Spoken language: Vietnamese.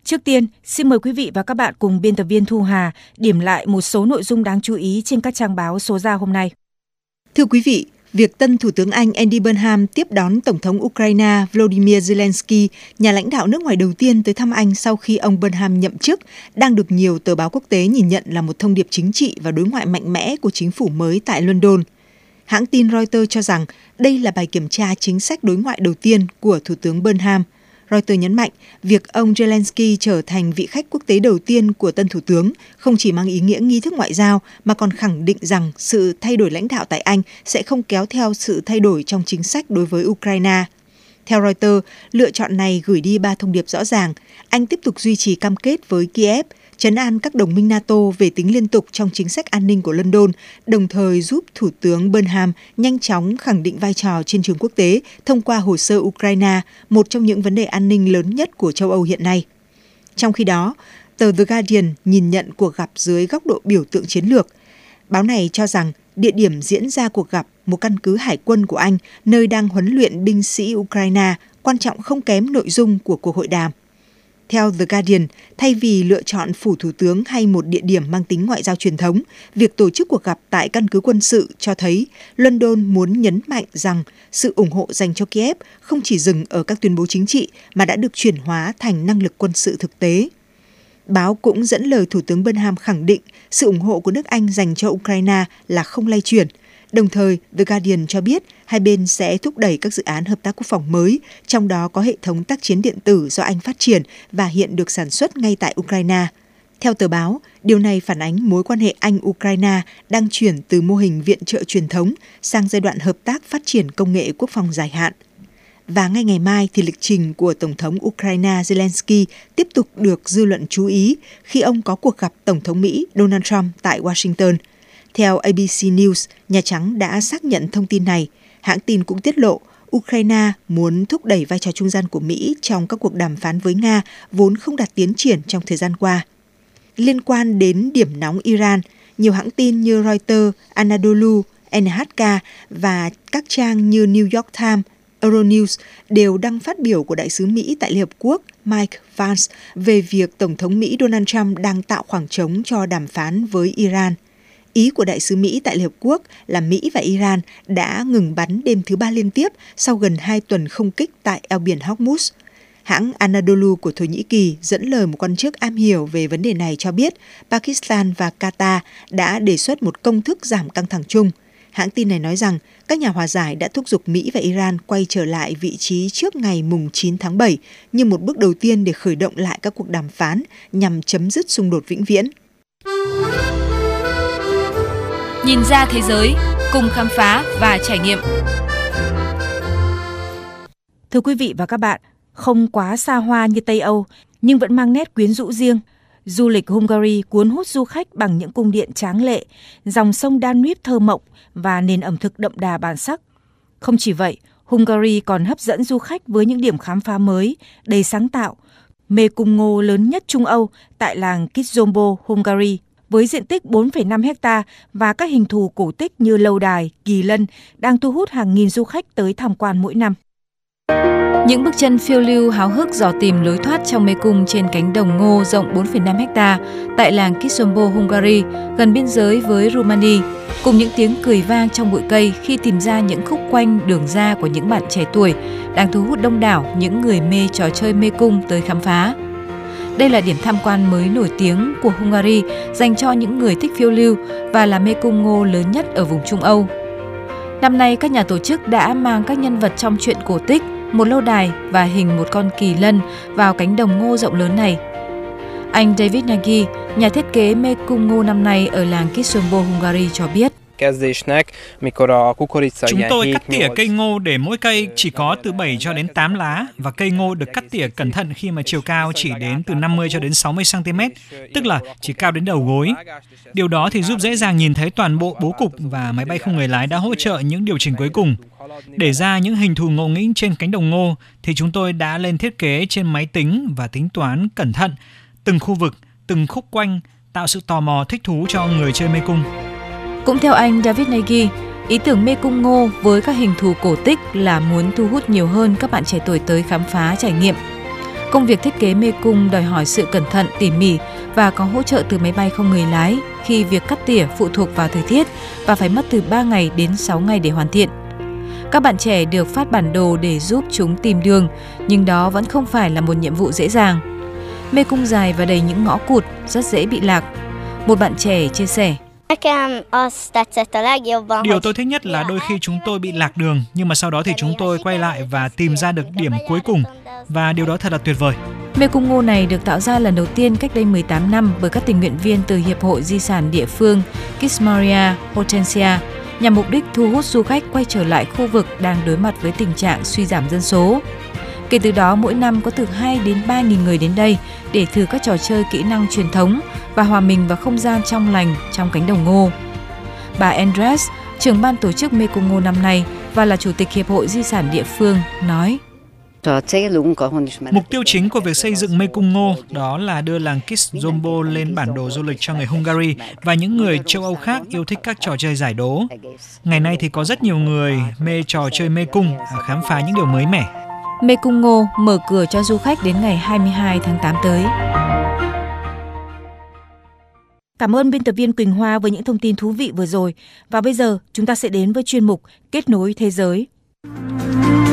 Trước tiên, xin mời quý vị và các bạn cùng biên tập viên Thu Hà điểm lại một số nội dung đáng chú ý trên các trang báo số ra hôm nay. Thưa quý vị, việc tân Thủ tướng Anh Andy Burnham tiếp đón Tổng thống Ukraine Volodymyr Zelensky, nhà lãnh đạo nước ngoài đầu tiên tới thăm Anh sau khi ông Burnham nhậm chức, đang được nhiều tờ báo quốc tế nhìn nhận là một thông điệp chính trị và đối ngoại mạnh mẽ của chính phủ mới tại London. Hãng tin Reuters cho rằng đây là bài kiểm tra chính sách đối ngoại đầu tiên của Thủ tướng Burnham. Reuters nhấn mạnh, việc ông Zelensky trở thành vị khách quốc tế đầu tiên của tân Thủ tướng không chỉ mang ý nghĩa nghi thức ngoại giao mà còn khẳng định rằng sự thay đổi lãnh đạo tại Anh sẽ không kéo theo sự thay đổi trong chính sách đối với Ukraine. Theo Reuters, lựa chọn này gửi đi 3 thông điệp rõ ràng. Anh tiếp tục duy trì cam kết với Kiev, trấn an các đồng minh NATO về tính liên tục trong chính sách an ninh của London, đồng thời giúp Thủ tướng Burnham nhanh chóng khẳng định vai trò trên trường quốc tế thông qua hồ sơ Ukraine, một trong những vấn đề an ninh lớn nhất của châu Âu hiện nay. Trong khi đó, tờ The Guardian nhìn nhận cuộc gặp dưới góc độ biểu tượng chiến lược. Báo này cho rằng địa điểm diễn ra cuộc gặp, một căn cứ hải quân của Anh, nơi đang huấn luyện binh sĩ Ukraine, quan trọng không kém nội dung của cuộc hội đàm. Theo The Guardian, thay vì lựa chọn phủ thủ tướng hay một địa điểm mang tính ngoại giao truyền thống, việc tổ chức cuộc gặp tại căn cứ quân sự cho thấy London muốn nhấn mạnh rằng sự ủng hộ dành cho Kiev không chỉ dừng ở các tuyên bố chính trị mà đã được chuyển hóa thành năng lực quân sự thực tế. Báo cũng dẫn lời Thủ tướng Burnham khẳng định sự ủng hộ của nước Anh dành cho Ukraine là không lay chuyển. Đồng thời, The Guardian cho biết hai bên sẽ thúc đẩy các dự án hợp tác quốc phòng mới, trong đó có hệ thống tác chiến điện tử do Anh phát triển và hiện được sản xuất ngay tại Ukraine. Theo tờ báo, điều này phản ánh mối quan hệ Anh-Ukraine đang chuyển từ mô hình viện trợ truyền thống sang giai đoạn hợp tác phát triển công nghệ quốc phòng dài hạn. Và ngay ngày mai thì lịch trình của Tổng thống Ukraine Zelensky tiếp tục được dư luận chú ý khi ông có cuộc gặp Tổng thống Mỹ Donald Trump tại Washington. Theo ABC News, Nhà Trắng đã xác nhận thông tin này. Hãng tin cũng tiết lộ Ukraine muốn thúc đẩy vai trò trung gian của Mỹ trong các cuộc đàm phán với Nga vốn không đạt tiến triển trong thời gian qua. Liên quan đến điểm nóng Iran, nhiều hãng tin như Reuters, Anadolu, NHK và các trang như New York Times, Euronews đều đăng phát biểu của đại sứ Mỹ tại Liên Hợp Quốc Mike Vance về việc Tổng thống Mỹ Donald Trump đang tạo khoảng trống cho đàm phán với Iran. Ý của đại sứ Mỹ tại Liên Hợp Quốc là Mỹ và Iran đã ngừng bắn đêm thứ 3 liên tiếp sau gần 2 tuần không kích tại eo biển Hormuz. Hãng Anadolu của Thổ Nhĩ Kỳ dẫn lời một quan chức am hiểu về vấn đề này cho biết Pakistan và Qatar đã đề xuất một công thức giảm căng thẳng chung. Hãng tin này nói rằng các nhà hòa giải đã thúc giục Mỹ và Iran quay trở lại vị trí trước ngày mùng 9 tháng 7 như một bước đầu tiên để khởi động lại các cuộc đàm phán nhằm chấm dứt xung đột vĩnh viễn. Nhìn ra thế giới, cùng khám phá và trải nghiệm. Thưa quý vị và các bạn, không quá xa hoa như Tây Âu nhưng vẫn mang nét quyến rũ riêng. Du lịch Hungary cuốn hút du khách bằng những cung điện tráng lệ, dòng sông Danube thơ mộng và nền ẩm thực đậm đà bản sắc. Không chỉ vậy, Hungary còn hấp dẫn du khách với những điểm khám phá mới, đầy sáng tạo. Mê cung ngô lớn nhất Trung Âu tại làng Kizombo, Hungary, với diện tích 4,5 hecta và các hình thù cổ tích như lâu đài, kỳ lân đang thu hút hàng nghìn du khách tới tham quan mỗi năm. Những bước chân phiêu lưu háo hức dò tìm lối thoát trong mê cung trên cánh đồng ngô rộng 4,5 hecta tại làng Kizombo, Hungary, gần biên giới với Romania, cùng những tiếng cười vang trong bụi cây khi tìm ra những khúc quanh đường ra của những bạn trẻ tuổi đang thu hút đông đảo những người mê trò chơi mê cung tới khám phá. Đây là điểm tham quan mới nổi tiếng của Hungary dành cho những người thích phiêu lưu và là mê cung ngô lớn nhất ở vùng Trung Âu. Năm nay, các nhà tổ chức đã mang các nhân vật trong truyện cổ tích, một lâu đài và hình một con kỳ lân vào cánh đồng ngô rộng lớn này. Anh David Nagy, nhà thiết kế mê cung ngô năm nay ở làng Kizombo, Hungary cho biết. Chúng tôi cắt tỉa cây ngô để mỗi cây chỉ có từ 7 cho đến 8 lá và cây ngô được cắt tỉa cẩn thận khi mà chiều cao chỉ đến từ 50 cho đến 60 cm, tức là chỉ cao đến đầu gối. Điều đó thì giúp dễ dàng nhìn thấy toàn bộ bố cục và máy bay không người lái đã hỗ trợ những điều chỉnh cuối cùng. Để ra những hình thù ngộ nghĩnh trên cánh đồng ngô thì chúng tôi đã lên thiết kế trên máy tính và tính toán cẩn thận từng khu vực, từng khúc quanh, tạo sự tò mò thích thú cho người chơi mê cung. Cũng theo anh David Nagy, ý tưởng mê cung ngô với các hình thù cổ tích là muốn thu hút nhiều hơn các bạn trẻ tuổi tới khám phá trải nghiệm. Công việc thiết kế mê cung đòi hỏi sự cẩn thận, tỉ mỉ và có hỗ trợ từ máy bay không người lái khi việc cắt tỉa phụ thuộc vào thời tiết và phải mất từ 3 ngày đến 6 ngày để hoàn thiện. Các bạn trẻ được phát bản đồ để giúp chúng tìm đường, nhưng đó vẫn không phải là một nhiệm vụ dễ dàng. Mê cung dài và đầy những ngõ cụt, rất dễ bị lạc. Một bạn trẻ chia sẻ: Điều tôi thích nhất là đôi khi chúng tôi bị lạc đường, nhưng mà sau đó thì chúng tôi quay lại và tìm ra được điểm cuối cùng, và điều đó thật là tuyệt vời. Mê cung ngô này được tạo ra lần đầu tiên cách đây 18 năm bởi các tình nguyện viên từ Hiệp hội Di sản địa phương Kismaria Hortensia, nhằm mục đích thu hút du khách quay trở lại khu vực đang đối mặt với tình trạng suy giảm dân số. Kể từ đó, mỗi năm có từ 2 đến 3.000 người đến đây để thử các trò chơi kỹ năng truyền thống và hòa mình vào không gian trong lành trong cánh đồng ngô. Bà Andres, trưởng ban tổ chức Mê cung ngô năm nay và là chủ tịch Hiệp hội Di sản địa phương, nói: Mục tiêu chính của việc xây dựng mê cung ngô đó là đưa làng Kis-Zombo lên bản đồ du lịch cho người Hungary và những người châu Âu khác yêu thích các trò chơi giải đố. Ngày nay thì có rất nhiều người mê trò chơi mê cung, khám phá những điều mới mẻ. Mê cung ngô mở cửa cho du khách đến ngày 22 tháng 8 tới. Cảm ơn biên tập viên Quỳnh Hoa với những thông tin thú vị vừa rồi. Và bây giờ chúng ta sẽ đến với chuyên mục Kết nối thế giới.